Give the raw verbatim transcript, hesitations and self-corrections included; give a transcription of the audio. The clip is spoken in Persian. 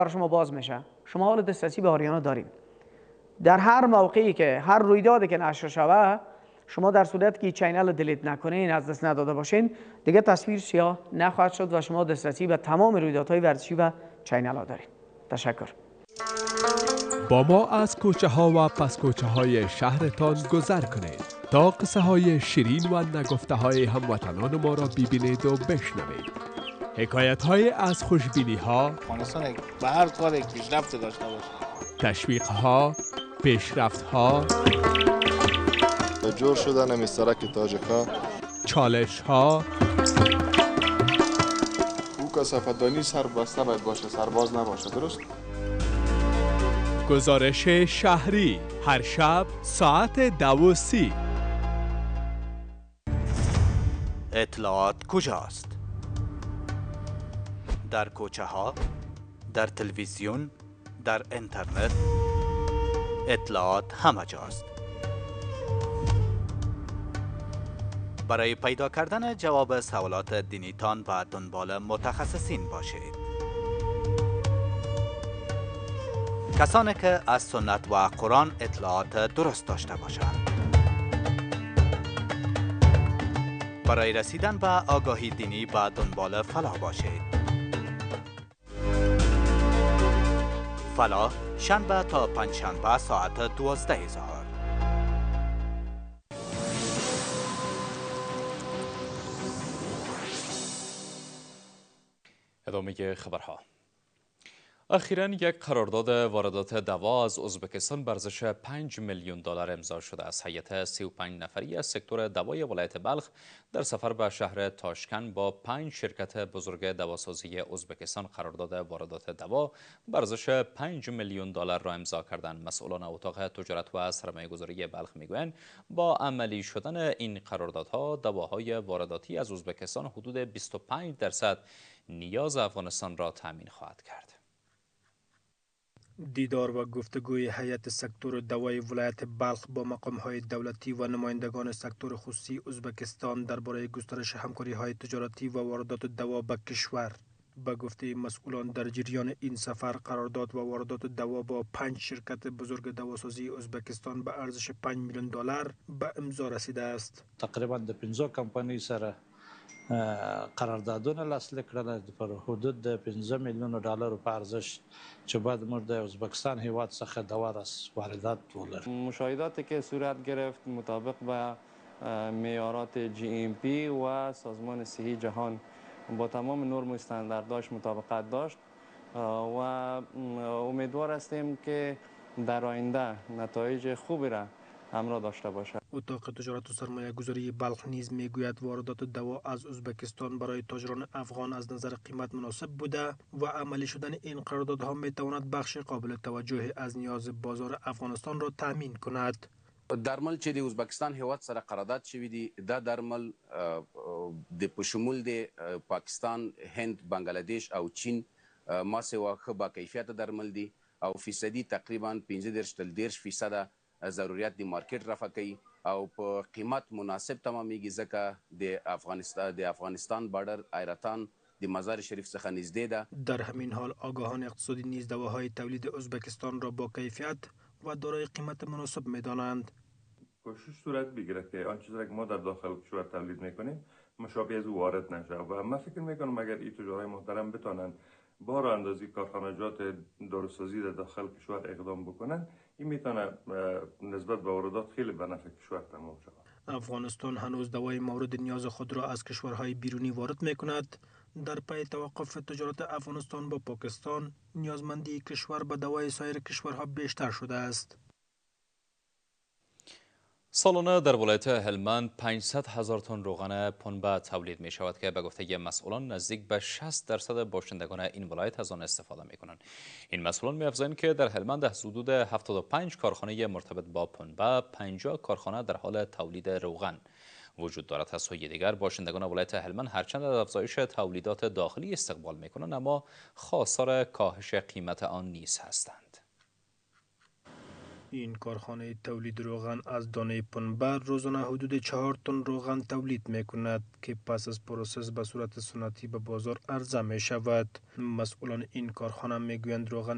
شما باز میشه. شما حال دسترسی به آریانا دارین. در هر موقعی که هر رویدادی که نشر شوه، شما در صورتی که چینل رو دیلیت نکنین، از دست نداده باشین، دیگه تصویر سیاه نخواهد شد و شما دسترسی به تمام رویدادهای ورزشی و چینل ها دارین. تشکر. با ما از کوچه ها و پس کوچه های شهرتان گذر کنید تا قصه های شیرین و نگفته های هموطنان ما را ببینید و بشنوید. حکایت های از خوشبینی ها، افغانستان به هر کار یک پیشرفت داشته باشه، تشویق ها، پیشرفت ها، جور شدن مسترک تاجکا، چالش ها، او کثافت‌دانی سربسته باید باشه، سرباز نباشه. درست؟ گزارش شهری هر شب ساعت دو و سی. اطلاعات کجاست؟ در کوچه ها، در تلویزیون، در اینترنت، اطلاعات همه جاست. برای پیدا کردن جواب سوالات دینیتان و دنبال متخصصین باشید. کسانی که از سنت و قرآن اطلاعات درست داشته باشند. برای رسیدن به آگاهی دینی به دنبال فلاح باشید. فلاح شنبه تا پنجشنبه ساعت دوازده ظهر. ادامه خبرها. اخیراً یک قرارداد واردات دوا از ازبکستان به ارزش پنج میلیون دلار امضا شده است. هیئت سی و پنج نفری از سکتور دوای ولایت بلخ در سفر به شهر تاشکند با پنج شرکت بزرگ دواسازی ازبکستان قرارداد واردات دوا به ارزش پنج میلیون دلار را امضا کردند. مسئولان اتاق تجارت و سرمایه‌گذاری بلخ میگویند با عملی شدن این قراردادها دواهای وارداتی از ازبکستان حدود بیست و پنج درصد نیاز افغانستان را تامین خواهد کرد. دیدار و گفتگوی هیئت سکتور دوای ولایت بلخ با مقام‌های دولتی و نمایندگان سکتور خصوصی ازبکستان درباره گسترش همکاری‌های تجارتی و واردات دوا به کشور. به گفته مسئولان در جریان این سفر قرارداد و واردات دوا با پنج شرکت بزرگ دواسازی ازبکستان به ارزش پنج میلیون دلار به امضا رسیده است. تقریبا د پنځو کمپنیو سره قراردادونه لاسلیک کړل پر حدود د پنځه میلیونو ډالرو په ارزش چې بعد موږ د ازبکستان هیواد څخه دوا واردات ولرو. مشاهداتی که صورت گرفت مطابق با معیارات جی ام پی و سازمان صحی جهان با تمام نرم و استاندارداش مطابقت داشت و امیدوار هستیم که در آینده نتایج خوبی را همراه داشته باشد. اتاق تجارت و سرمایه گذاری بلخ نیز میگوید واردات دوا از ازبکستان برای تاجران افغان از نظر قیمت مناسب بوده و عملی شدن این قراردادها میتواند بخش قابل توجه از نیاز بازار افغانستان را تامین کند. درمل چې د ازبکستان هیواد سره قرارداد شوی دی، دا درمل د په شمول د پاکستان، هند، بنگلاديش او چین ما سوا ښه با کیفیت درمل دي او فیصدي تقریبا پنځه دېرش تر دېرش فیصده ضرورت د مارکیټ رفع کوي او په قیمت مناسب تمامیږي ځکه د افغانستان د افغانستان بارډر ایرتان د مزار شریف څخه نږدې ده. در همین حال آگاهان اقتصادی نیز دواهای تولید ازبکستان را با کیفیت و دارای قیمت مناسب می‌دانند. کوشش صورت بگیره که آن چیزی که ما در داخل کشور تولید میکنیم مشابه از او وارد نشه و من فکر میکنم اگر این تجارای محترم بتونن با راه اندازی کارخانجات داروسازی در داخل کشور اقدام بکنن، این میتونه نسبت به واردات خیلی به نفع کشور تمام شود. افغانستان هنوز دوای مورد نیاز خود را از کشورهای بیرونی وارد میکند. در پی توقف تجارت افغانستان با پاکستان، نیازمندی کشور به دوای سایر کشورها بیشتر شده است. سالانه در ولایت هلمند پانصد هزار تن روغن پنبه تولید می شود که به گفته مسئولان نزدیک به شصت درصد باشندگان این ولایت از آن استفاده می کنند. این مسئولان می افزایند که در هلمند از حدود هفتاد و پنج کارخانه مرتبط با پنبه پنجاه کارخانه در حال تولید روغن وجود دارد. از سوی دیگر باشندگان ولایت هلمند هرچند از افزایش تولیدات داخلی استقبال می کنند اما خواستار کاهش قیمت آن نیز هستند. این کارخانه تولید روغن از دانه پنبه روزانه حدود چهار تن روغن تولید می کند که پس از پروسس به صورت سنتی به بازار عرضه می شود. مسئولان این کارخانه می گویند روغن